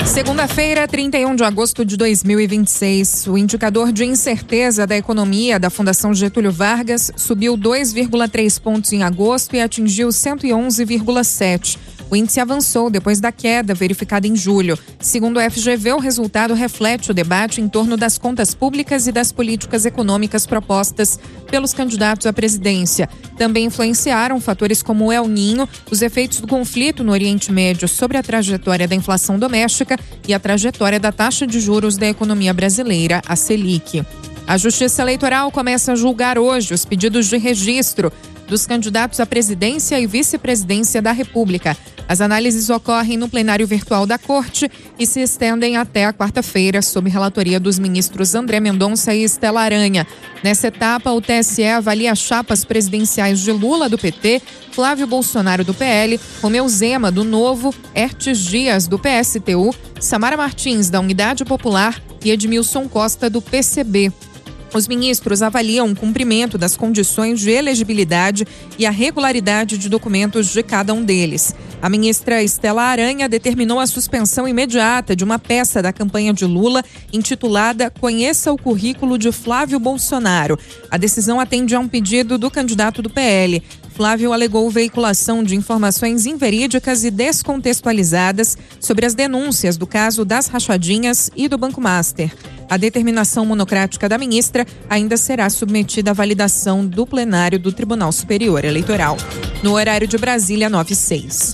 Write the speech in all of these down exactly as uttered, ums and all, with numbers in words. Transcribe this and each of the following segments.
Segunda-feira, trinta e um de agosto de dois mil e vinte e seis, o indicador de incerteza da economia da Fundação Getúlio Vargas subiu dois vírgula três pontos em agosto e atingiu cento e onze vírgula sete. O índice avançou depois da queda verificada em julho. Segundo o F G V, o resultado reflete o debate em torno das contas públicas e das políticas econômicas propostas pelos candidatos à presidência. Também influenciaram fatores como o El Ninho, os efeitos do conflito no Oriente Médio sobre a trajetória da inflação doméstica e a trajetória da taxa de juros da economia brasileira, a Selic. A Justiça Eleitoral começa a julgar hoje os pedidos de registro dos candidatos à presidência e vice-presidência da República. As análises ocorrem no plenário virtual da Corte e se estendem até a quarta-feira, sob relatoria dos ministros André Mendonça e Estela Aranha. Nessa etapa, o T S E avalia as chapas presidenciais de Lula, do P T, Flávio Bolsonaro, do P L, Romeu Zema, do Novo, Hertes Dias, do P S T U, Samara Martins, da Unidade Popular e Edmilson Costa, do P C B. Os ministros avaliam o cumprimento das condições de elegibilidade e a regularidade de documentos de cada um deles. A ministra Estela Aranha determinou a suspensão imediata de uma peça da campanha de Lula intitulada Conheça o Currículo de Flávio Bolsonaro. A decisão atende a um pedido do candidato do P L. Flávio alegou veiculação de informações inverídicas e descontextualizadas sobre as denúncias do caso das rachadinhas e do Banco Master. A determinação monocrática da ministra ainda será submetida à validação do plenário do Tribunal Superior Eleitoral. No horário de Brasília, nove e seis.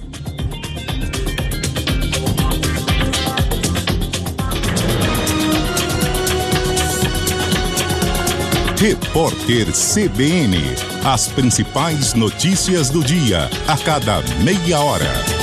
Repórter C B N. As principais notícias do dia, a cada meia hora.